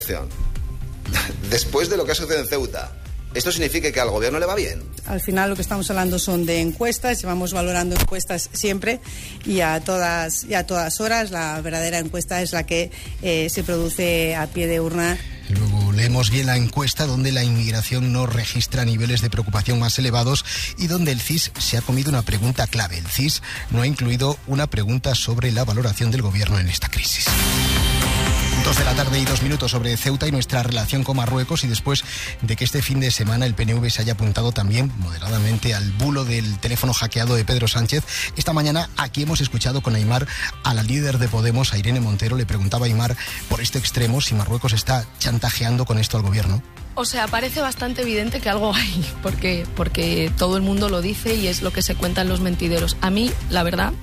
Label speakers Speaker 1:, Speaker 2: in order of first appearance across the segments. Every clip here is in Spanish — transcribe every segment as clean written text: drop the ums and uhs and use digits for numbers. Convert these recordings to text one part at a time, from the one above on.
Speaker 1: Después de lo que ha sucedido en Ceuta, ¿esto significa que al gobierno le va bien?
Speaker 2: Al final lo que estamos hablando son de encuestas, llevamos valorando encuestas siempre y a todas horas. La verdadera encuesta es la que se produce a pie de urna.
Speaker 3: Luego leemos bien la encuesta donde la inmigración no registra niveles de preocupación más elevados y donde el CIS se ha comido una pregunta clave. El CIS no ha incluido una pregunta sobre la valoración del gobierno en esta crisis. 2:02 p.m. sobre Ceuta y nuestra relación con Marruecos, y después de que este fin de semana el PNV se haya apuntado también moderadamente al bulo del teléfono hackeado de Pedro Sánchez. Esta mañana aquí hemos escuchado con Aimar a la líder de Podemos, a Irene Montero. Le preguntaba a Aimar por este extremo si Marruecos está chantajeando con esto al gobierno.
Speaker 4: O sea, parece bastante evidente que algo hay, porque todo el mundo lo dice y es lo que se cuentan los mentideros. A mí, la verdad,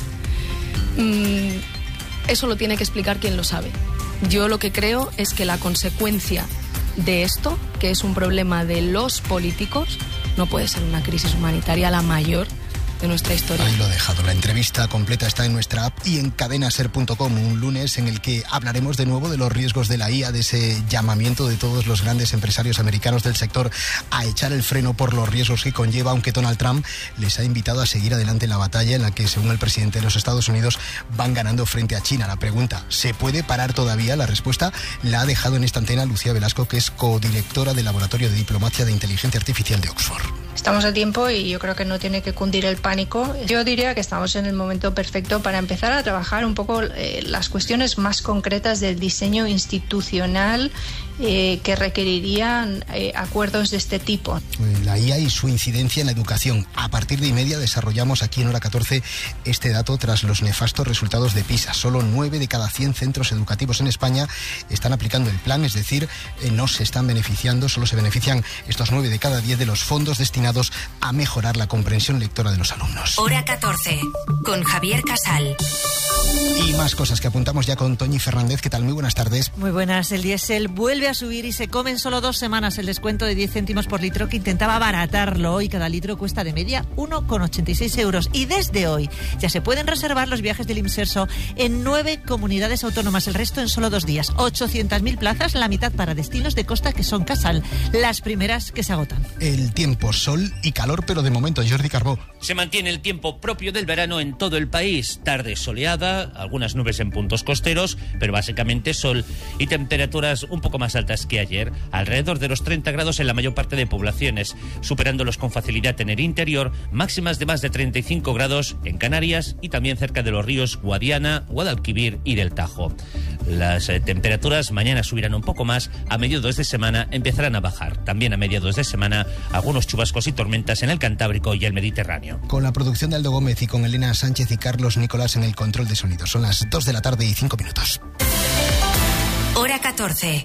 Speaker 4: eso lo tiene que explicar quien lo sabe. Yo lo que creo es que la consecuencia de esto, que es un problema de los políticos, no puede ser una crisis humanitaria la mayor de nuestra historia.
Speaker 3: Ahí lo he dejado. La entrevista completa está en nuestra app y en cadenaser.com, un lunes en el que hablaremos de nuevo de los riesgos de la IA, de ese llamamiento de todos los grandes empresarios americanos del sector a echar el freno por los riesgos que conlleva, aunque Donald Trump les ha invitado a seguir adelante en la batalla en la que, según el presidente de los Estados Unidos, van ganando frente a China. La pregunta, ¿se puede parar todavía? La respuesta la ha dejado en esta antena Lucía Velasco, que es codirectora del Laboratorio de Diplomacia de Inteligencia Artificial de Oxford.
Speaker 5: Estamos a tiempo y yo creo que no tiene que cundir el pánico. Yo diría que estamos en el momento perfecto para empezar a trabajar un poco las cuestiones más concretas del diseño institucional que requerirían acuerdos de este tipo.
Speaker 3: La IA y su incidencia en la educación. A partir de 1:30 desarrollamos aquí en Hora 14 este dato tras los nefastos resultados de PISA. Solo 9 de cada 100 centros educativos en España están aplicando el plan, es decir, no se están beneficiando, solo se benefician estos 9 de cada 10 de los fondos destinados a mejorar la comprensión lectora de los alumnos.
Speaker 6: Hora 14, con Javier Casal.
Speaker 3: Y más cosas que apuntamos ya con Toñi Fernández. ¿Qué tal? Muy buenas tardes.
Speaker 7: Muy buenas. El diésel vuelve a subir y se come en solo 2 semanas el descuento de 10 céntimos por litro que intentaba abaratarlo. Hoy cada litro cuesta de media 1,86 euros. Y desde hoy ya se pueden reservar los viajes del Imserso en 9 comunidades autónomas, el resto en solo 2 días. 800.000 plazas, la mitad para destinos de costa que son Casal, las primeras que se agotan.
Speaker 3: El tiempo, sol y calor, pero de momento, Jordi Carbó.
Speaker 8: Se mantiene el tiempo propio del verano en todo el país. Tarde soleada, algunas nubes en puntos costeros, pero básicamente sol y temperaturas un poco más altas que ayer, alrededor de los 30 grados en la mayor parte de poblaciones, superándolos con facilidad en el interior, máximas de más de 35 grados en Canarias y también cerca de los ríos Guadiana, Guadalquivir y del Tajo. Las temperaturas mañana subirán un poco más, a mediados de semana empezarán a bajar. También a mediados de semana algunos chubascos y tormentas en el Cantábrico y el Mediterráneo.
Speaker 3: Con la producción de Aldo Gómez y con Elena Sánchez y Carlos Nicolás en el control de sonido. Son las 2:05 p.m.
Speaker 6: Hora 14.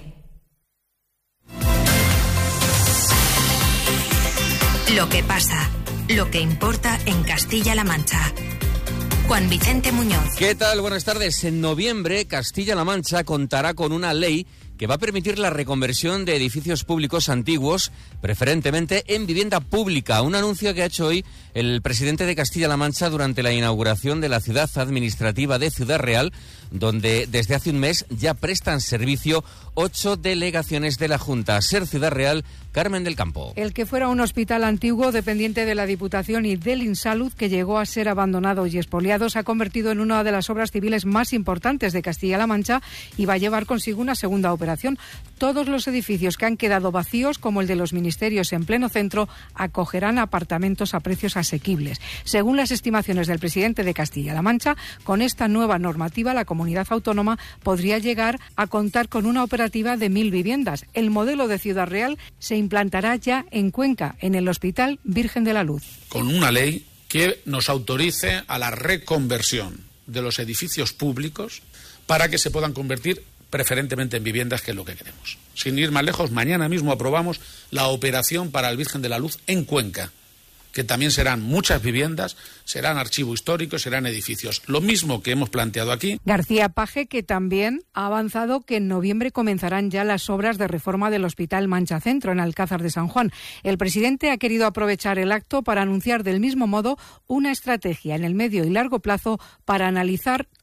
Speaker 6: Lo que pasa, lo que importa en Castilla-La Mancha. Juan Vicente Muñoz.
Speaker 9: ¿Qué tal? Buenas tardes. En noviembre, Castilla-La Mancha contará con una ley que va a permitir la reconversión de edificios públicos antiguos, preferentemente en vivienda pública. Un anuncio que ha hecho hoy el presidente de Castilla-La Mancha durante la inauguración de la ciudad administrativa de Ciudad Real, donde desde hace un mes ya prestan servicio 8 delegaciones de la Junta. Ser Ciudad Real, Carmen del Campo.
Speaker 10: El que fuera un hospital antiguo dependiente de la Diputación y del Insalud, que llegó a ser abandonado y expoliado, se ha convertido en una de las obras civiles más importantes de Castilla-La Mancha y va a llevar consigo una segunda operación. Todos los edificios que han quedado vacíos, como el de los ministerios en pleno centro, acogerán apartamentos a precios asequibles. Según las estimaciones del presidente de Castilla-La Mancha, con esta nueva normativa la comunidad autónoma podría llegar a contar con una operativa de 1.000 viviendas. El modelo de Ciudad Real se implantará ya en Cuenca, en el Hospital Virgen de la Luz.
Speaker 11: Con una ley que nos autorice a la reconversión de los edificios públicos para que se puedan convertir preferentemente en viviendas, que es lo que queremos. Sin ir más lejos, mañana mismo aprobamos la operación para el Virgen de la Luz en Cuenca, que también serán muchas viviendas, serán archivo histórico, serán edificios. Lo mismo que hemos planteado aquí.
Speaker 10: García Paje, que también ha avanzado que en noviembre comenzarán ya las obras de reforma del Hospital Mancha Centro, en Alcázar de San Juan. El presidente ha querido aprovechar el acto para anunciar del mismo modo una estrategia en el medio y largo plazo para analizar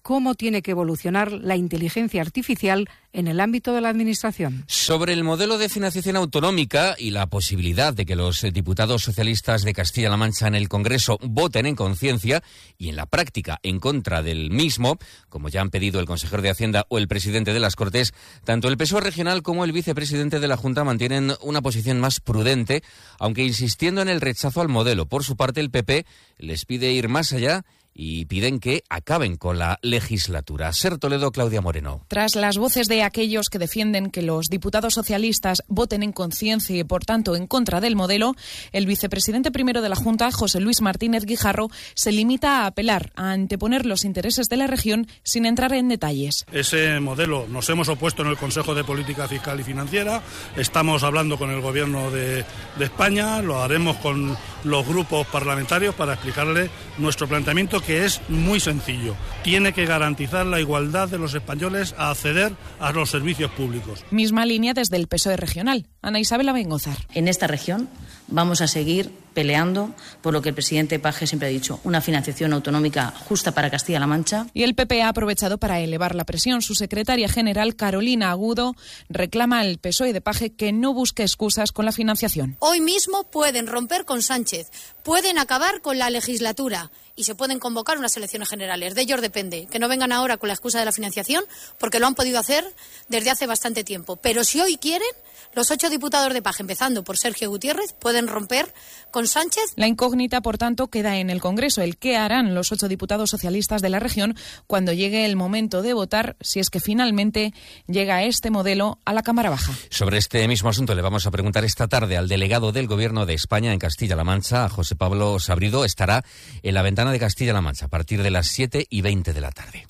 Speaker 10: cómo tiene que evolucionar la inteligencia artificial en el ámbito de la Administración.
Speaker 9: Sobre el modelo de financiación autonómica y la posibilidad de que los diputados socialistas de Castilla-La Mancha en el Congreso voten en conciencia y en la práctica en contra del mismo, como ya han pedido el consejero de Hacienda o el presidente de las Cortes, tanto el PSOE regional como el vicepresidente de la Junta mantienen una posición más prudente, aunque insistiendo en el rechazo al modelo. Por su parte, el PP les pide ir más allá y piden que acaben con la legislatura. Ser Toledo, Claudia Moreno.
Speaker 12: Tras las voces de aquellos que defienden que los diputados socialistas voten en conciencia y, por tanto, en contra del modelo, el vicepresidente primero de la Junta, José Luis Martínez Guijarro, se limita a apelar a anteponer los intereses de la región sin entrar en detalles.
Speaker 13: Ese modelo nos hemos opuesto en el Consejo de Política Fiscal y Financiera, estamos hablando con el Gobierno de España, lo haremos con los grupos parlamentarios para explicarle nuestro planteamiento, que es muy sencillo. Tiene que garantizar la igualdad de los españoles a acceder a los servicios públicos.
Speaker 12: Misma línea desde el PSOE regional. Ana Isabel Abengozar.
Speaker 14: En esta región vamos a seguir peleando por lo que el presidente Paje siempre ha dicho, una financiación autonómica justa para Castilla-La Mancha.
Speaker 12: Y el PP ha aprovechado para elevar la presión. Su secretaria general, Carolina Agudo, reclama al PSOE de Paje que no busque excusas con la financiación.
Speaker 15: Hoy mismo pueden romper con Sánchez, pueden acabar con la legislatura y se pueden convocar unas elecciones generales. De ellos depende, que no vengan ahora con la excusa de la financiación, porque lo han podido hacer desde hace bastante tiempo. Pero si hoy quieren, los 8 diputados de Paje, empezando por Sergio Gutiérrez, pueden romper con Sánchez.
Speaker 12: La incógnita, por tanto, queda en el Congreso. El qué harán los 8 diputados socialistas de la región cuando llegue el momento de votar, si es que finalmente llega este modelo a la Cámara Baja.
Speaker 9: Sobre este mismo asunto le vamos a preguntar esta tarde al delegado del Gobierno de España en Castilla-La Mancha, a José Pablo Sabrido. Estará en la ventana de Castilla-La Mancha a partir de las 7:20 de la tarde.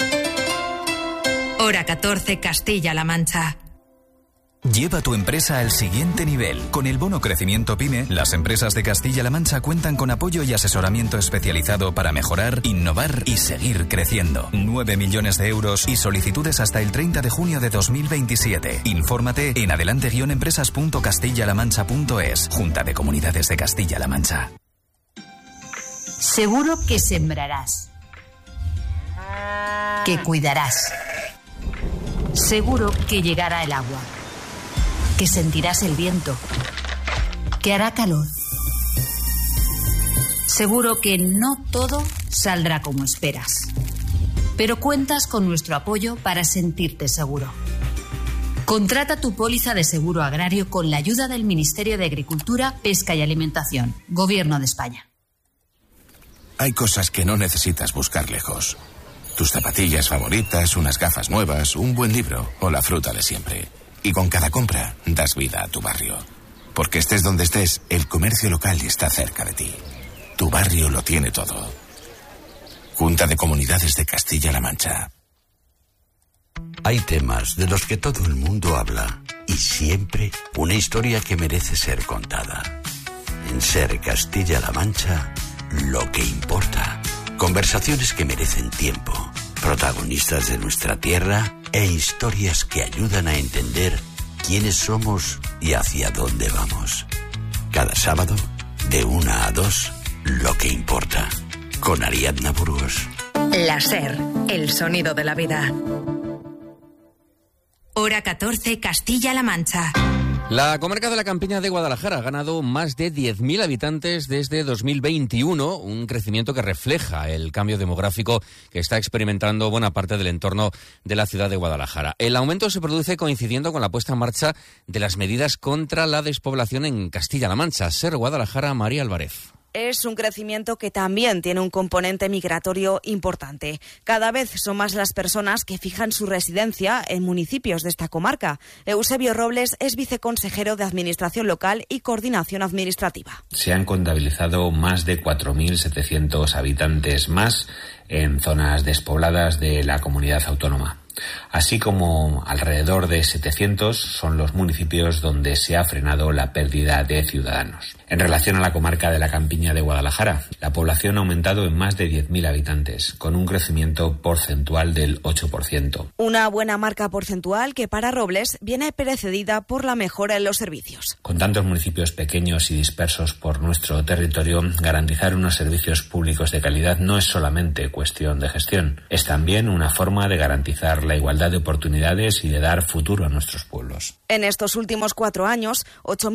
Speaker 6: Hora 14, Castilla-La Mancha.
Speaker 16: Lleva tu empresa al siguiente nivel. Con el bono Crecimiento PYME, las empresas de Castilla-La Mancha cuentan con apoyo y asesoramiento especializado para mejorar, innovar y seguir creciendo. 9 millones de euros y solicitudes hasta el 30 de junio de 2027. Infórmate en adelante-empresas.castillalamancha.es. Junta de Comunidades de Castilla-La Mancha.
Speaker 17: Seguro que sembrarás, que cuidarás. Seguro que llegará el agua, que sentirás el viento, que hará calor. Seguro que no todo saldrá como esperas, pero cuentas con nuestro apoyo para sentirte seguro. Contrata tu póliza de seguro agrario con la ayuda del Ministerio de Agricultura, Pesca y Alimentación, Gobierno de España.
Speaker 18: Hay cosas que no necesitas buscar lejos. Tus zapatillas favoritas, unas gafas nuevas, un buen libro o la fruta de siempre. Y con cada compra das vida a tu barrio. Porque estés donde estés, el comercio local está cerca de ti. Tu barrio lo tiene todo. Junta de Comunidades de Castilla-La Mancha.
Speaker 19: Hay temas de los que todo el mundo habla y siempre una historia que merece ser contada. En Ser Castilla-La Mancha, lo que importa. Conversaciones que merecen tiempo, protagonistas de nuestra tierra e historias que ayudan a entender quiénes somos y hacia dónde vamos. Cada sábado, de 1 a 2, lo que importa. Con Ariadna Burgos.
Speaker 6: La Ser, el sonido de la vida. Hora 14, Castilla-La Mancha.
Speaker 9: La comarca de la Campiña de Guadalajara ha ganado más de 10.000 habitantes desde 2021, un crecimiento que refleja el cambio demográfico que está experimentando buena parte del entorno de la ciudad de Guadalajara. El aumento se produce coincidiendo con la puesta en marcha de las medidas contra la despoblación en Castilla-La Mancha. Ser Guadalajara, María Álvarez.
Speaker 20: Es un crecimiento que también tiene un componente migratorio importante. Cada vez son más las personas que fijan su residencia en municipios de esta comarca. Eusebio Robles es viceconsejero de Administración Local y Coordinación Administrativa.
Speaker 21: Se han contabilizado más de 4.700 habitantes más en zonas despobladas de la comunidad autónoma. así como alrededor de 700 son los municipios donde se ha frenado la pérdida de ciudadanos. En relación a la comarca de la Campiña de Guadalajara, la población ha aumentado en más de 10.000 habitantes, con un crecimiento porcentual del 8%.
Speaker 20: Una buena marca porcentual que para Robles viene precedida por la mejora en los servicios.
Speaker 21: Con tantos municipios pequeños y dispersos por nuestro territorio, garantizar unos servicios públicos de calidad no es solamente cuestión de gestión, es también una forma de garantizar la igualdad de oportunidades y de dar futuro a nuestros pueblos.
Speaker 20: En estos últimos 4 años,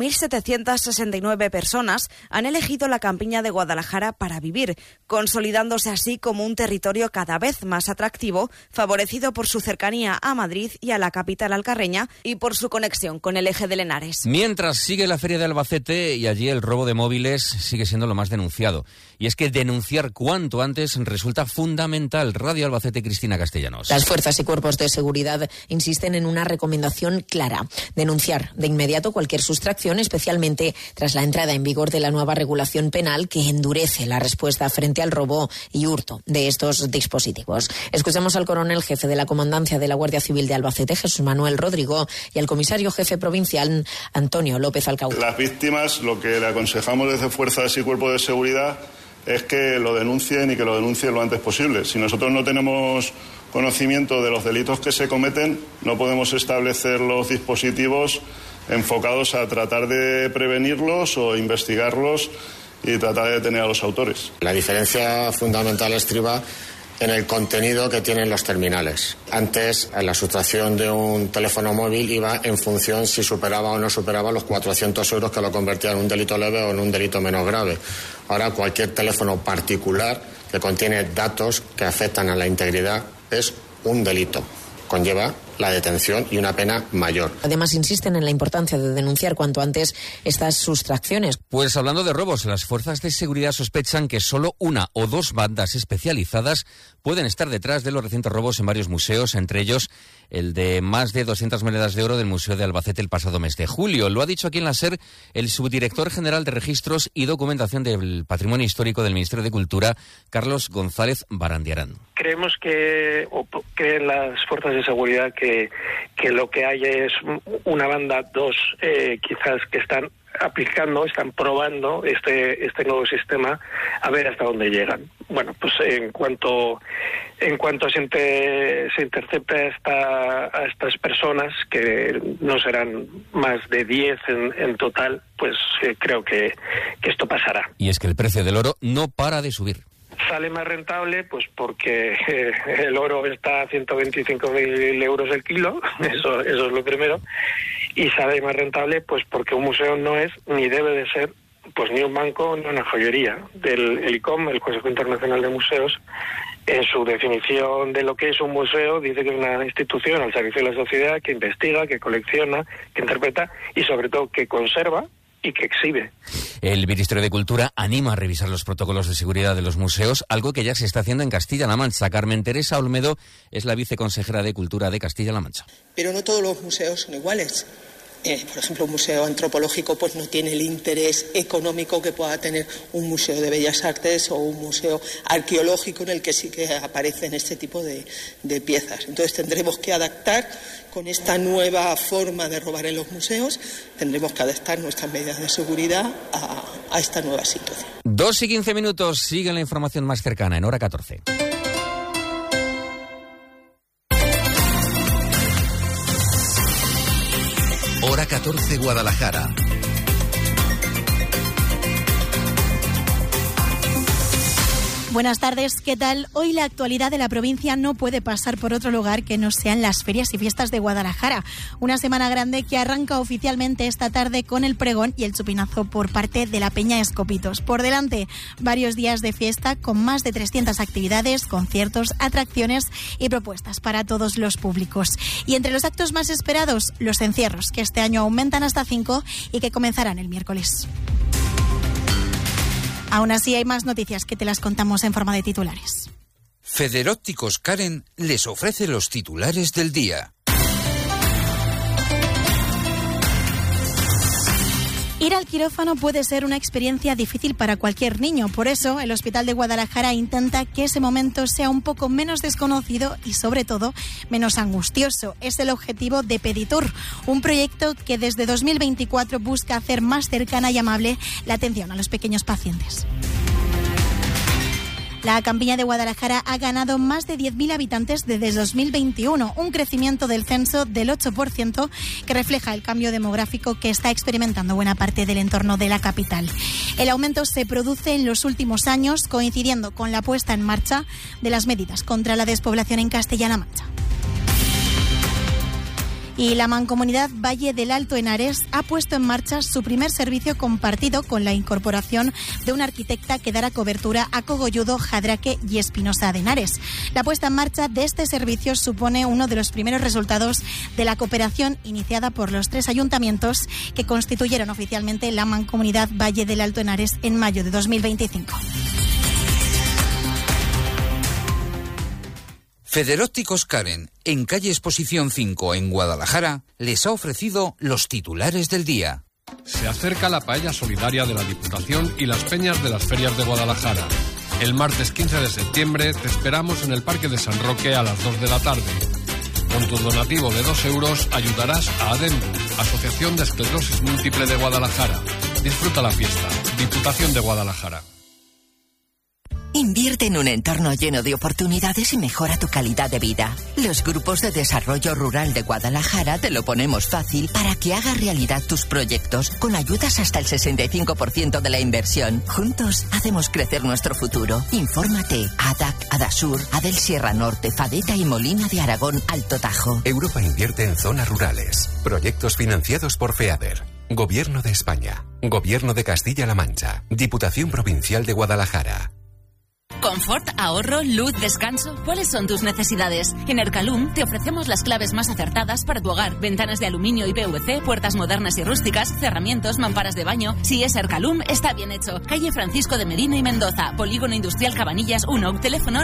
Speaker 20: 8.769 personas han elegido la Campiña de Guadalajara para vivir, consolidándose así como un territorio cada vez más atractivo, favorecido por su cercanía a Madrid y a la capital alcarreña y por su conexión con el eje del Henares.
Speaker 9: Mientras sigue la Feria de Albacete y allí el robo de móviles sigue siendo lo más denunciado. Y es que denunciar cuanto antes resulta fundamental. Radio Albacete, Cristina Castellanos.
Speaker 1: Las fuerzas y cuerpos de seguridad insisten en una recomendación clara: denunciar de inmediato cualquier sustracción, especialmente tras la entrada en vigor de la nueva regulación penal que endurece la respuesta frente al robo y hurto de estos dispositivos. Escuchamos al coronel jefe de la Comandancia de la Guardia Civil de Albacete, Jesús Manuel Rodrigo, y al comisario jefe provincial, Antonio López Alcauce.
Speaker 22: Las víctimas, lo que le aconsejamos desde fuerzas y cuerpos de seguridad es que lo denuncien y que lo denuncien lo antes posible. Si nosotros no tenemos conocimiento de los delitos que se cometen, no podemos establecer los dispositivos enfocados a tratar de prevenirlos o investigarlos y tratar de detener a los autores.
Speaker 23: La diferencia fundamental estriba en el contenido que tienen los terminales. Antes, la sustracción de un teléfono móvil iba en función si superaba o no superaba los 400 euros, que lo convertía en un delito leve o en un delito menos grave. Ahora, cualquier teléfono particular que contiene datos que afectan a la integridad es un delito. Conlleva la detención y una pena mayor.
Speaker 1: Además, insisten en la importancia de denunciar cuanto antes estas sustracciones.
Speaker 9: Pues hablando de robos, las fuerzas de seguridad sospechan que solo 1 o 2 bandas especializadas pueden estar detrás de los recientes robos en varios museos, entre ellos el de más de 200 monedas de oro del Museo de Albacete el pasado mes de julio. Lo ha dicho aquí en la SER el subdirector general de Registros y Documentación del Patrimonio Histórico del Ministerio de Cultura, Carlos González Barandiarán.
Speaker 24: Creemos que las fuerzas de seguridad que lo que hay es una banda, 2 quizás, que están probando este nuevo sistema a ver hasta dónde llegan. Bueno, pues en cuanto se intercepte a estas personas, que no serán más de 10 en total, pues creo que esto pasará.
Speaker 9: Y es que el precio del oro no para de subir.
Speaker 24: Sale más rentable, pues porque el oro está a 125.000 euros el kilo, eso es lo primero, y sale más rentable pues porque un museo no es ni debe de ser pues ni un banco ni una joyería. El ICOM, el Consejo Internacional de Museos, en su definición de lo que es un museo, dice que es una institución al servicio de la sociedad que investiga, que colecciona, que interpreta y sobre todo que conserva y que exhibe.
Speaker 9: El Ministerio de Cultura anima a revisar los protocolos de seguridad de los museos, algo que ya se está haciendo en Castilla-La Mancha. Carmen Teresa Olmedo es la viceconsejera de Cultura de Castilla-La Mancha.
Speaker 25: Pero no todos los museos son iguales. Por ejemplo, un museo antropológico pues no tiene el interés económico que pueda tener un museo de bellas artes o un museo arqueológico, en el que sí que aparecen este tipo de piezas. Entonces tendremos que adaptar con esta nueva forma de robar en los museos, tendremos que adaptar nuestras medidas de seguridad a esta nueva situación.
Speaker 9: 2:15, sigue la información más cercana en hora 14.
Speaker 26: Hora 14 Guadalajara.
Speaker 27: Buenas tardes, ¿qué tal? Hoy la actualidad de la provincia no puede pasar por otro lugar que no sean las ferias y fiestas de Guadalajara. Una semana grande que arranca oficialmente esta tarde con el pregón y el chupinazo por parte de la Peña Escopitos. Por delante, varios días de fiesta con más de 300 actividades, conciertos, atracciones y propuestas para todos los públicos. Y entre los actos más esperados, los encierros, que este año aumentan hasta 5 y que comenzarán el miércoles. Aún así, hay más noticias que te las contamos en forma de titulares.
Speaker 26: Federópticos Karen les ofrece los titulares del día.
Speaker 27: Ir al quirófano puede ser una experiencia difícil para cualquier niño. Por eso, el Hospital de Guadalajara intenta que ese momento sea un poco menos desconocido y, sobre todo, menos angustioso. Es el objetivo de Peditur, un proyecto que desde 2024 busca hacer más cercana y amable la atención a los pequeños pacientes. La campiña de Guadalajara ha ganado más de 10.000 habitantes desde 2021, un crecimiento del censo del 8% que refleja el cambio demográfico que está experimentando buena parte del entorno de la capital. El aumento se produce en los últimos años, coincidiendo con la puesta en marcha de las medidas contra la despoblación en Castilla-La Mancha. Y la Mancomunidad Valle del Alto Henares ha puesto en marcha su primer servicio compartido con la incorporación de una arquitecta que dará cobertura a Cogolludo, Jadraque y Espinosa de Henares. La puesta en marcha de este servicio supone uno de los primeros resultados de la cooperación iniciada por los 3 ayuntamientos que constituyeron oficialmente la Mancomunidad Valle del Alto Henares en mayo de 2025.
Speaker 26: Federópticos Karen, en calle Exposición 5 en Guadalajara, les ha ofrecido los titulares del día.
Speaker 2: Se acerca la paella solidaria de la Diputación y las peñas de las ferias de Guadalajara. El martes 15 de septiembre te esperamos en el Parque de San Roque a las 2 de la tarde. Con tu donativo de 2 euros ayudarás a ADEMBU, Asociación de Esclerosis Múltiple de Guadalajara. Disfruta la fiesta. Diputación de Guadalajara.
Speaker 3: Invierte en un entorno lleno de oportunidades y mejora tu calidad de vida. Los grupos de desarrollo rural de Guadalajara te lo ponemos fácil para que hagas realidad tus proyectos con ayudas hasta el 65% de la inversión. Juntos hacemos crecer nuestro futuro. Infórmate. ADAC, Adasur, Adel Sierra Norte, Fadeta y Molina de Aragón, Alto Tajo.
Speaker 4: Europa invierte en zonas rurales. Proyectos financiados por FEADER. Gobierno de España. Gobierno de Castilla-La Mancha. Diputación Provincial de Guadalajara.
Speaker 5: Confort, ahorro, luz, descanso. ¿Cuáles son tus necesidades? En Ercalum te ofrecemos las claves más acertadas para tu hogar. Ventanas de aluminio y PVC, puertas modernas y rústicas, cerramientos, mamparas de baño. Si es Ercalum, está bien hecho. Calle Francisco de Medina y Mendoza, Polígono Industrial Cabanillas 1, teléfono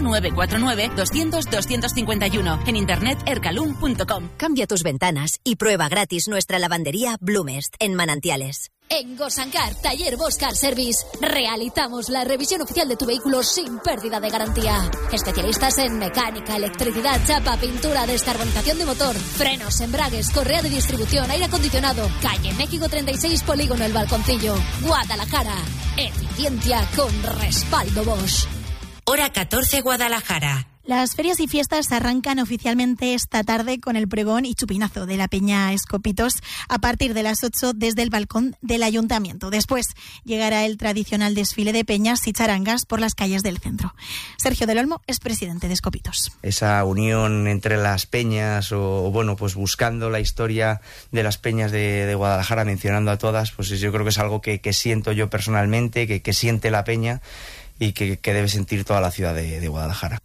Speaker 5: 949-200-251. En internet ercalum.com.
Speaker 7: Cambia tus ventanas y prueba gratis nuestra lavandería Blumest en Manantiales.
Speaker 8: En Gosancar, Taller Boscar Service, realizamos la revisión oficial de tu vehículo sin pérdida de garantía. Especialistas en mecánica, electricidad, chapa, pintura, descarbonización de motor, frenos, embragues, correa de distribución, aire acondicionado. Calle México 36, Polígono El Balconcillo, Guadalajara. Eficiencia con respaldo Bosch.
Speaker 6: Hora 14, Guadalajara.
Speaker 27: Las ferias y fiestas arrancan oficialmente esta tarde con el pregón y chupinazo de la Peña Escopitos a partir de las 8 desde el balcón del Ayuntamiento. Después llegará el tradicional desfile de peñas y charangas por las calles del centro. Sergio del Olmo es presidente de Escopitos.
Speaker 11: Esa unión entre las peñas o bueno, pues buscando la historia de las peñas de Guadalajara, mencionando a todas, pues yo creo que es algo que siento yo personalmente, que siente la peña y que debe sentir toda la ciudad de Guadalajara.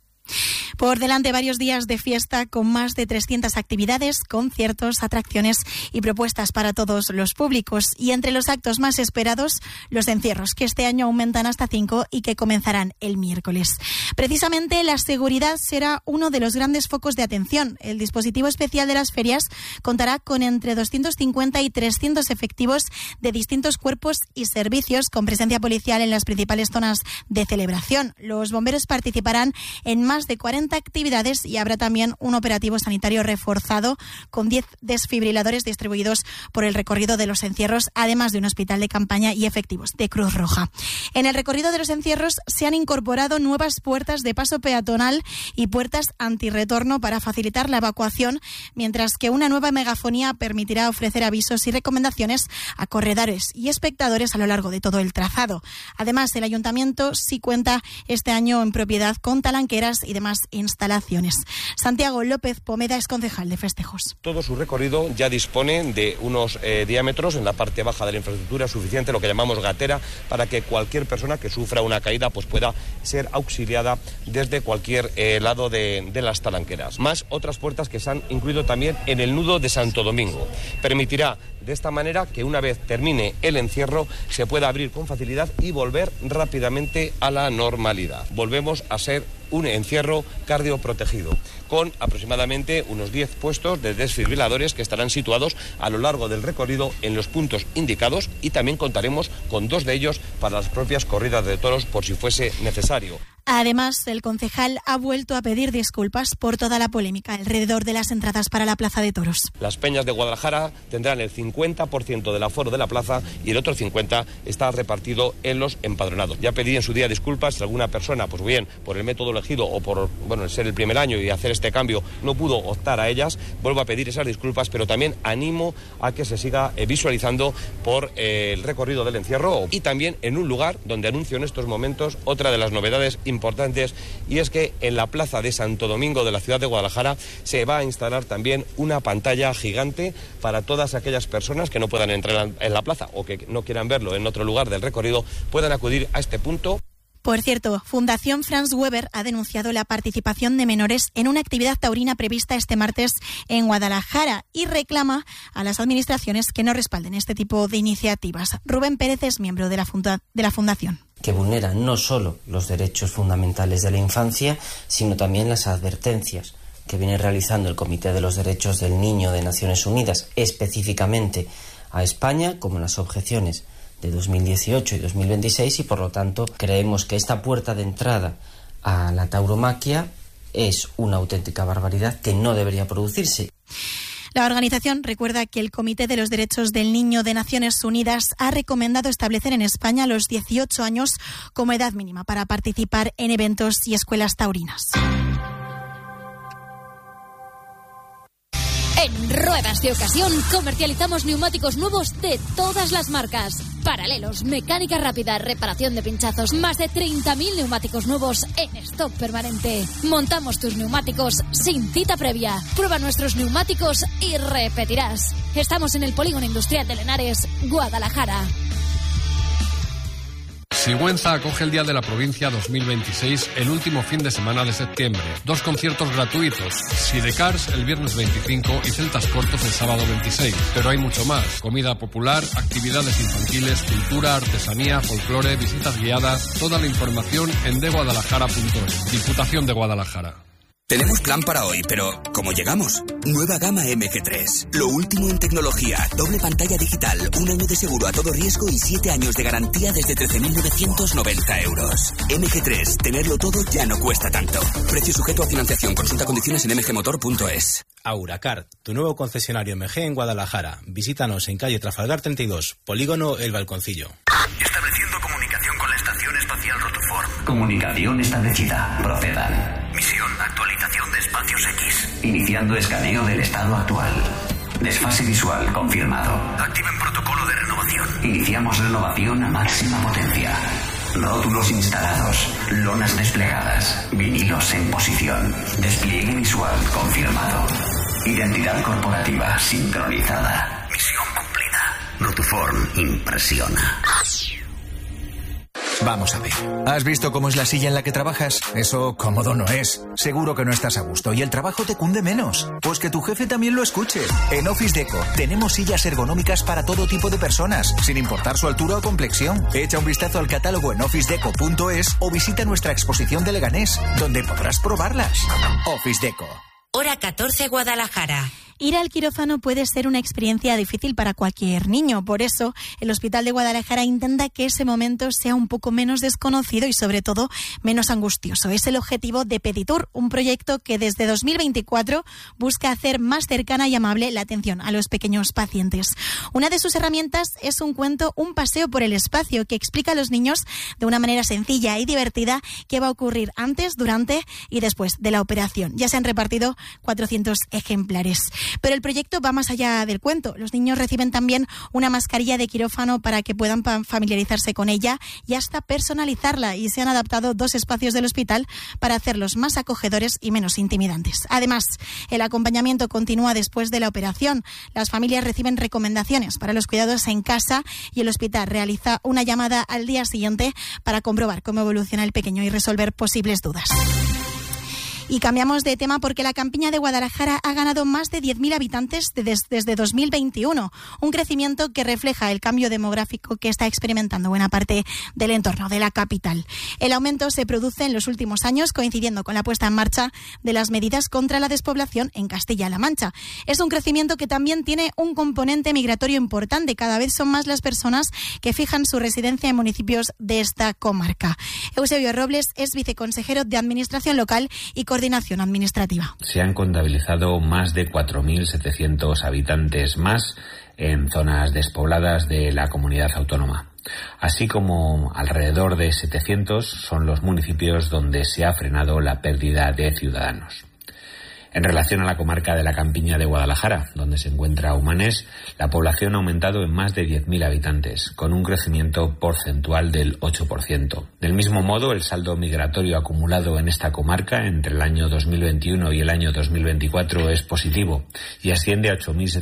Speaker 27: Por delante varios días de fiesta con más de 300 actividades, conciertos, atracciones y propuestas para todos los públicos. Y entre los actos más esperados, los encierros, que este año aumentan hasta 5 y que comenzarán el miércoles. Precisamente la seguridad será uno de los grandes focos de atención. El dispositivo especial de las ferias contará con entre 250 y 300 efectivos de distintos cuerpos y servicios con presencia policial en las principales zonas de celebración. Los bomberos participarán en más de 40 actividades y habrá también un operativo sanitario reforzado con 10 desfibriladores distribuidos por el recorrido de los encierros, además de un hospital de campaña y efectivos de Cruz Roja. En el recorrido de los encierros se han incorporado nuevas puertas de paso peatonal y puertas antirretorno para facilitar la evacuación, mientras que una nueva megafonía permitirá ofrecer avisos y recomendaciones a corredores y espectadores a lo largo de todo el trazado. Además, el Ayuntamiento sí cuenta este año en propiedad con talanqueras y demás instalaciones. Santiago López Pomeda es concejal de festejos.
Speaker 28: Todo su recorrido ya dispone de unos diámetros en la parte baja de la infraestructura suficiente, lo que llamamos gatera, para que cualquier persona que sufra una caída pues pueda ser auxiliada desde cualquier lado de las talanqueras. Más otras puertas que se han incluido también en el nudo de Santo Domingo. Permitirá de esta manera que una vez termine el encierro se pueda abrir con facilidad y volver rápidamente a la normalidad. Volvemos a ser un encierro cardioprotegido, con aproximadamente unos 10 puestos de desfibriladores que estarán situados a lo largo del recorrido en los puntos indicados, y también contaremos con 2 de ellos para las propias corridas de toros por si fuese necesario.
Speaker 27: Además, el concejal ha vuelto a pedir disculpas por toda la polémica alrededor de las entradas para la Plaza de Toros.
Speaker 28: Las peñas de Guadalajara tendrán el 50% del aforo de la plaza y el otro 50% está repartido en los empadronados. Ya pedí en su día disculpas si alguna persona, pues bien, por el método elegido o por ser el primer año y hacer este cambio, no pudo optar a ellas. Vuelvo a pedir esas disculpas, pero también animo a que se siga visualizando por el recorrido del encierro, y también en un lugar donde anuncio en estos momentos otra de las novedades importantes, y es que en la plaza de Santo Domingo de la ciudad de Guadalajara se va a instalar también una pantalla gigante para todas aquellas personas que no puedan entrar en la plaza o que no quieran verlo en otro lugar del recorrido, puedan acudir a este punto.
Speaker 27: Por cierto, Fundación Franz Weber ha denunciado la participación de menores en una actividad taurina prevista este martes en Guadalajara y reclama a las administraciones que no respalden este tipo de iniciativas. Rubén Pérez es miembro de la Fundación.
Speaker 10: Que vulnera no solo los derechos fundamentales de la infancia, sino también las advertencias que viene realizando el Comité de los Derechos del Niño de Naciones Unidas, específicamente a España, como las objeciones de 2018 y 2026, y por lo tanto creemos que esta puerta de entrada a la tauromaquia es una auténtica barbaridad que no debería producirse.
Speaker 27: La organización recuerda que el Comité de los Derechos del Niño de Naciones Unidas ha recomendado establecer en España los 18 años como edad mínima para participar en eventos y escuelas taurinas.
Speaker 8: En Ruedas de Ocasión comercializamos neumáticos nuevos de todas las marcas. Paralelos, mecánica rápida, reparación de pinchazos, más de 30.000 neumáticos nuevos en stock permanente. Montamos tus neumáticos sin cita previa. Prueba nuestros neumáticos y repetirás. Estamos en el Polígono Industrial de Lenares, Guadalajara.
Speaker 2: Sigüenza acoge el Día de la Provincia 2026 el último fin de semana de septiembre. 2 conciertos gratuitos, Sidecars el viernes 25 y Celtas Cortos el sábado 26. Pero hay mucho más: comida popular, actividades infantiles, cultura, artesanía, folclore, visitas guiadas. Toda la información en deguadalajara.es. Diputación de Guadalajara.
Speaker 12: Tenemos plan para hoy, pero ¿cómo llegamos? Nueva gama MG3. Lo último en tecnología, doble pantalla digital, 1 año de seguro a todo riesgo y 7 años de garantía desde 13.990 euros. MG3, tenerlo todo ya no cuesta tanto. Precio sujeto a financiación. Consulta condiciones en mgmotor.es.
Speaker 13: Auracar, tu nuevo concesionario MG en Guadalajara. Visítanos en calle Trafalgar 32, Polígono El Balconcillo.
Speaker 14: Estableciendo comunicación con la Estación Espacial Rutherford.
Speaker 15: Comunicación establecida. Procedan.
Speaker 14: Misión, actualización de espacios X.
Speaker 15: Iniciando escaneo del estado actual. Desfase visual confirmado.
Speaker 14: Activen protocolo de renovación.
Speaker 15: Iniciamos renovación a máxima potencia. Rótulos instalados. Lonas desplegadas. Vinilos en posición. Despliegue visual confirmado. Identidad corporativa sincronizada.
Speaker 14: Misión cumplida.
Speaker 15: Rotuform impresiona.
Speaker 16: Vamos a ver. ¿Has visto cómo es la silla en la que trabajas? Eso cómodo no es. Seguro que no estás a gusto y el trabajo te cunde menos. Pues que tu jefe también lo escuche. En Office Deco tenemos sillas ergonómicas para todo tipo de personas, sin importar su altura o complexión. Echa un vistazo al catálogo en officedeco.es o visita nuestra exposición de Leganés, donde podrás probarlas. Office Deco.
Speaker 6: Hora 14, Guadalajara.
Speaker 27: Ir al quirófano puede ser una experiencia difícil para cualquier niño. Por eso, el Hospital de Guadalajara intenta que ese momento sea un poco menos desconocido y, sobre todo, menos angustioso. Es el objetivo de Peditur, un proyecto que desde 2024 busca hacer más cercana y amable la atención a los pequeños pacientes. Una de sus herramientas es un cuento, Un paseo por el espacio, que explica a los niños de una manera sencilla y divertida qué va a ocurrir antes, durante y después de la operación. Ya se han repartido 400 ejemplares. Pero el proyecto va más allá del cuento. Los niños reciben también una mascarilla de quirófano para que puedan familiarizarse con ella y hasta personalizarla, y se han adaptado 2 espacios del hospital para hacerlos más acogedores y menos intimidantes. Además, el acompañamiento continúa después de la operación. Las familias reciben recomendaciones para los cuidados en casa y el hospital realiza una llamada al día siguiente para comprobar cómo evoluciona el pequeño y resolver posibles dudas. Y cambiamos de tema porque la campiña de Guadalajara ha ganado más de 10.000 habitantes desde 2021, un crecimiento que refleja el cambio demográfico que está experimentando buena parte del entorno de la capital. El aumento se produce en los últimos años, coincidiendo con la puesta en marcha de las medidas contra la despoblación en Castilla-La Mancha. Es un crecimiento que también tiene un componente migratorio importante. Cada vez son más las personas que fijan su residencia en municipios de esta comarca. Eusebio Robles es viceconsejero de Administración Local y Coordinación Administrativa.
Speaker 1: Se han contabilizado más de 4.700 habitantes más en zonas despobladas de la comunidad autónoma. Así como alrededor de 700 son los municipios donde se ha frenado la pérdida de ciudadanos. En relación a la comarca de la Campiña de Guadalajara, donde se encuentra Humanes, la población ha aumentado en más de 10.000 habitantes, con un crecimiento porcentual del 8%. Del mismo modo, el saldo migratorio acumulado en esta comarca entre el año 2021 y el año 2024 es positivo y asciende a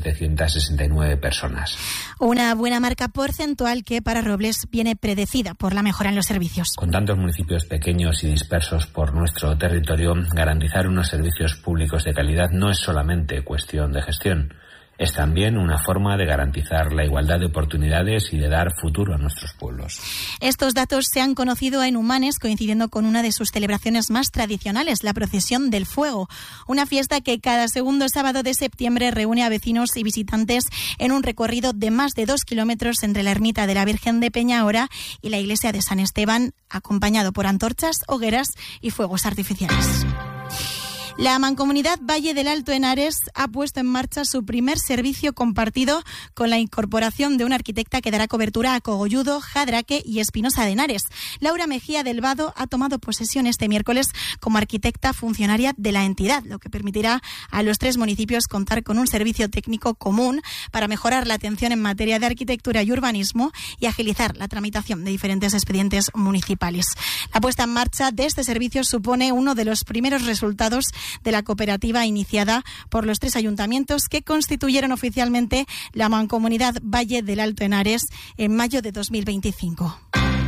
Speaker 1: 8.769 personas.
Speaker 27: Una buena marca porcentual que para Robles viene predecida por la mejora en los servicios.
Speaker 1: Con tantos municipios pequeños y dispersos por nuestro territorio, garantizar unos servicios públicos de calidad no es solamente cuestión de gestión, es también una forma de garantizar la igualdad de oportunidades y de dar futuro a nuestros pueblos.
Speaker 27: Estos datos se han conocido en Humanes, coincidiendo con una de sus celebraciones más tradicionales, la Procesión del Fuego, una fiesta que cada segundo sábado de septiembre reúne a vecinos y visitantes en un recorrido de más de 2 kilómetros entre la ermita de la Virgen de Peñahora y la iglesia de San Esteban, acompañado por antorchas, hogueras y fuegos artificiales. La Mancomunidad Valle del Alto Henares ha puesto en marcha su primer servicio compartido con la incorporación de una arquitecta que dará cobertura a Cogolludo, Jadraque y Espinosa de Henares. Laura Mejía del Vado ha tomado posesión este miércoles como arquitecta funcionaria de la entidad, lo que permitirá a los 3 municipios contar con un servicio técnico común para mejorar la atención en materia de arquitectura y urbanismo y agilizar la tramitación de diferentes expedientes municipales. La puesta en marcha de este servicio supone uno de los primeros resultados de la cooperativa iniciada por los 3 ayuntamientos que constituyeron oficialmente la Mancomunidad Valle del Alto Henares en mayo de 2025.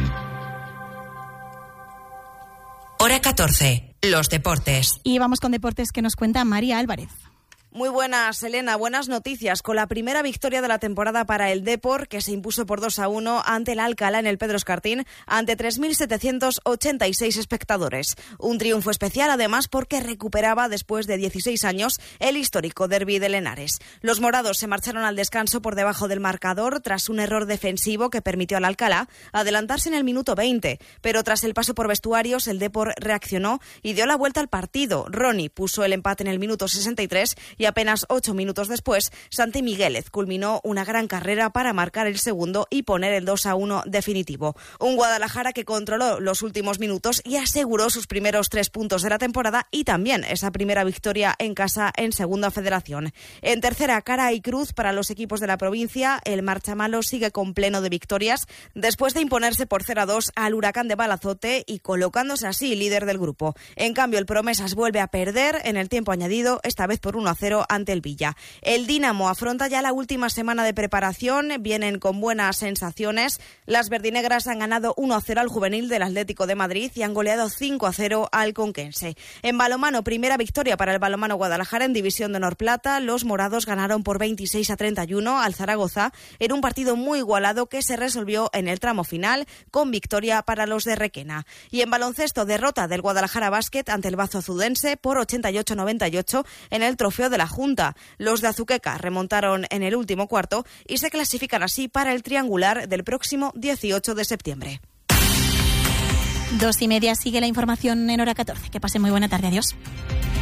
Speaker 6: Hora 14. Los deportes.
Speaker 27: Y vamos con deportes que nos cuenta María Álvarez.
Speaker 17: Muy buenas, Elena. Buenas noticias. Con la primera victoria de la temporada para el Depor, que se impuso por 2-1 ante el Alcalá en el Pedro Escartín, ante 3.786 espectadores. Un triunfo especial, además, porque recuperaba, después de 16 años, el histórico derbi de Henares. Los morados se marcharon al descanso por debajo del marcador tras un error defensivo que permitió al Alcalá adelantarse en el minuto 20. Pero tras el paso por vestuarios, el Depor reaccionó y dio la vuelta al partido. Ronnie puso el empate en el minuto 63 y apenas 8 minutos después, Santi Miguélez culminó una gran carrera para marcar el segundo y poner el 2-1 definitivo. Un Guadalajara que controló los últimos minutos y aseguró sus primeros 3 puntos de la temporada y también esa primera victoria en casa en Segunda Federación. En tercera, cara y cruz para los equipos de la provincia, el Marchamalo sigue con pleno de victorias después de imponerse por 0-2 al Huracán de Balazote y colocándose así líder del grupo. En cambio, el Promesas vuelve a perder en el tiempo añadido, esta vez por 1-0 ante el Villa. El Dinamo afronta ya la última semana de preparación, vienen con buenas sensaciones. Las verdinegras han ganado 1-0 al juvenil del Atlético de Madrid y han goleado 5-0 al Conquense. En balonmano, primera victoria para el balonmano Guadalajara en División de Honor Plata. Los morados ganaron por 26-31 al Zaragoza en un partido muy igualado que se resolvió en el tramo final con victoria para los de Requena. Y en baloncesto, derrota del Guadalajara Basket ante el Bazo Azudense por 88-98 en el Trofeo de la Junta. Los de Azuqueca remontaron en el último cuarto y se clasifican así para el triangular del próximo 18 de septiembre.
Speaker 27: 2:30 sigue la información en Hora 14. Que pase muy buena tarde. Adiós.